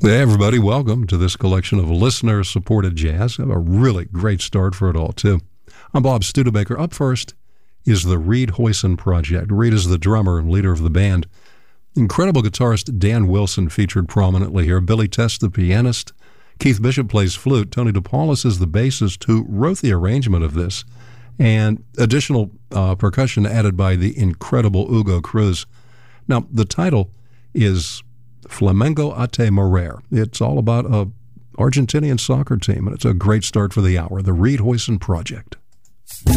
Hey, everybody, welcome to this collection of listener-supported jazz. A really great start for it all, too. I'm Bob Studebaker. Up first is the Reed Hoyson Project. Reed is the drummer and leader of the band. Incredible guitarist Dan Wilson featured prominently here. Billy Test, the pianist. Keith Bishop plays flute. Tony DePaulis is the bassist who wrote the arrangement of this. And additional percussion added by the incredible Hugo Cruz. Now, the title is Flamengo a te morir. It's all about a Argentinian soccer team, and it's a great start for the hour. The Reed Hoyson Project.